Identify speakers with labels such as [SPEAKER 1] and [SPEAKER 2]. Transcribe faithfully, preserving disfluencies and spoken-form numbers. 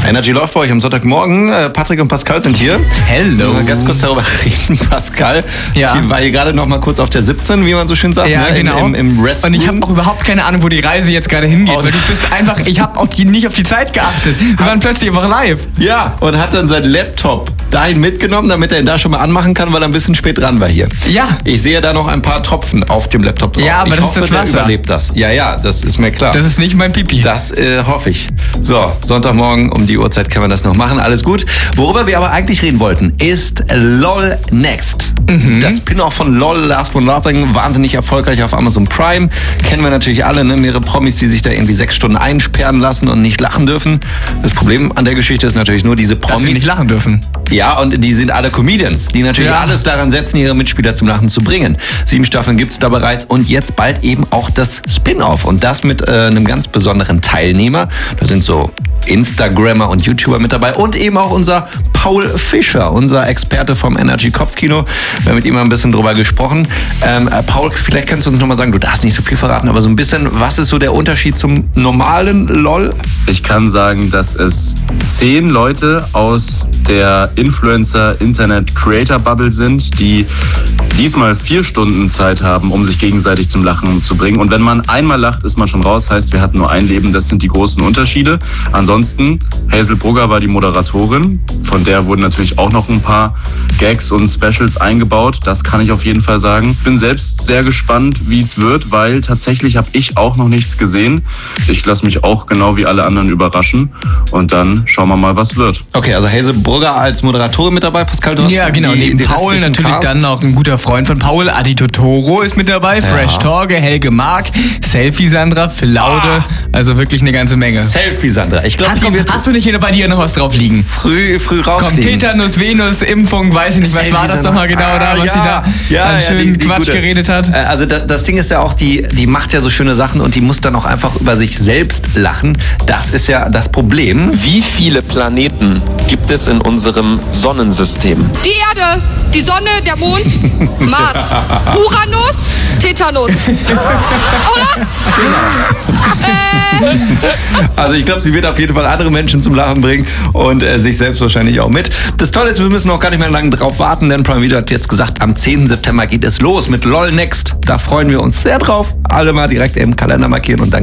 [SPEAKER 1] Energy läuft bei euch am Sonntagmorgen. Patrick und Pascal sind hier.
[SPEAKER 2] Hello.
[SPEAKER 1] Mal ganz kurz darüber reden, Pascal.
[SPEAKER 2] Ja.
[SPEAKER 1] Die war hier gerade noch mal kurz auf der siebzehn, wie man so schön sagt.
[SPEAKER 2] Ja,
[SPEAKER 1] ne?
[SPEAKER 2] genau.
[SPEAKER 1] Im, im, im Restroom.
[SPEAKER 2] Und ich habe auch überhaupt keine Ahnung, wo die Reise jetzt gerade hingeht.
[SPEAKER 1] Oh.
[SPEAKER 2] Weil du bist einfach, ich habe auch die, nicht auf die Zeit geachtet. Wir waren plötzlich einfach live.
[SPEAKER 1] Ja, und hat dann seinen Laptop dahin mitgenommen, damit er ihn da schon mal anmachen kann, weil er ein bisschen spät dran war hier.
[SPEAKER 2] Ja.
[SPEAKER 1] Ich sehe da noch ein paar Tropfen auf dem Laptop drauf.
[SPEAKER 2] Ja, aber
[SPEAKER 1] ich
[SPEAKER 2] das
[SPEAKER 1] hoffe,
[SPEAKER 2] ist das
[SPEAKER 1] der
[SPEAKER 2] Wasser.
[SPEAKER 1] überlebt das. Ja, ja, das ist mir klar.
[SPEAKER 2] Das ist nicht mein Pipi.
[SPEAKER 1] Das äh, hoffe ich. So, Sonntagmorgen um die Uhrzeit können wir das noch machen. Alles gut. Worüber wir aber eigentlich reden wollten, ist LOL Next. Mhm. Das Spin-off von LOL, Last for Nothing, wahnsinnig erfolgreich auf Amazon Prime. Kennen wir natürlich alle, ne? Mehrere Promis, die sich da irgendwie sechs Stunden einsperren lassen und nicht lachen dürfen. Das Problem an der Geschichte ist natürlich nur diese Promis.
[SPEAKER 2] Dass sie nicht lachen dürfen.
[SPEAKER 1] Ja, und die sind alle Comedians, die natürlich
[SPEAKER 2] Ja.
[SPEAKER 1] alles daran setzen, ihre Mitspieler zum Lachen zu bringen. Sieben Staffeln gibt's da bereits und jetzt bald eben auch das Spin-off. Und das mit äh, einem ganz besonderen Teilnehmer. Da sind so Instagrammer und YouTuber mit dabei und eben auch unser Paul Fischer, unser Experte vom Energy Kopfkino. Wir haben mit ihm mal ein bisschen drüber gesprochen. Ähm, äh, Paul, vielleicht kannst du uns nochmal sagen, du darfst nicht so viel verraten, aber so ein bisschen, was ist so der Unterschied zum normalen LOL?
[SPEAKER 3] Ich kann sagen, dass es zehn Leute aus der Influencer-Internet-Creator-Bubble sind, die diesmal vier Stunden Zeit haben, um sich gegenseitig zum Lachen zu bringen. Und wenn man einmal lacht, ist man schon raus. Heißt, wir hatten nur ein Leben. Das sind die großen Unterschiede. Ansonsten, Hazel Brugger war die Moderatorin. Von der wurden natürlich auch noch ein paar Gags und Specials eingebaut. Das kann ich auf jeden Fall sagen. Bin selbst sehr gespannt, wie es wird, weil tatsächlich habe ich auch noch nichts gesehen. Ich lasse mich auch genau wie alle anderen überraschen. Und dann schauen wir mal, was wird.
[SPEAKER 1] Okay, also Hazel Brugger als Moderatorin mit dabei. Pascal, du hast
[SPEAKER 2] Ja, genau.
[SPEAKER 1] die,
[SPEAKER 2] Neben
[SPEAKER 1] die
[SPEAKER 2] Paul
[SPEAKER 1] restlichen
[SPEAKER 2] natürlich
[SPEAKER 1] Cast.
[SPEAKER 2] dann noch ein guter Freund von Paul, Adi Totoro ist mit dabei, Fresh Torge, Helge Mark, Selfie Sandra, Phil Laude. Also wirklich eine ganze Menge.
[SPEAKER 1] Selfie, Sandra. Ich glaube,
[SPEAKER 2] Hast,
[SPEAKER 1] die
[SPEAKER 2] du-
[SPEAKER 1] wird
[SPEAKER 2] hast du nicht bei dir noch was drauf liegen?
[SPEAKER 1] früh, früh
[SPEAKER 2] Komm,
[SPEAKER 1] rausfliegen.
[SPEAKER 2] Tetanus, Venus, Impfung, weiß ich nicht, was
[SPEAKER 1] Selfie
[SPEAKER 2] war das
[SPEAKER 1] Sandra.
[SPEAKER 2] nochmal genau da, was
[SPEAKER 1] Ah,
[SPEAKER 2] sie da
[SPEAKER 1] ja,
[SPEAKER 2] an
[SPEAKER 1] ja,
[SPEAKER 2] schönen
[SPEAKER 1] die- die
[SPEAKER 2] Quatsch
[SPEAKER 1] gute.
[SPEAKER 2] geredet hat?
[SPEAKER 1] Äh, Also das, das Ding ist ja auch, die, die macht ja so schöne Sachen und die muss dann auch einfach über sich selbst lachen. Das ist ja das Problem.
[SPEAKER 4] Wie viele Planeten gibt es in unserem Sonnensystem?
[SPEAKER 5] Die Erde, die Sonne, der Mond, Mars, Uranus, Tetanus. Oder? Äh,
[SPEAKER 1] Also ich glaube, sie wird auf jeden Fall andere Menschen zum Lachen bringen und äh, sich selbst wahrscheinlich auch mit. Das Tolle ist, wir müssen auch gar nicht mehr lange drauf warten, denn Prime Video hat jetzt gesagt, am zehnten September geht es los mit LOL Next. Da freuen wir uns sehr drauf. Alle mal direkt im Kalender markieren und dann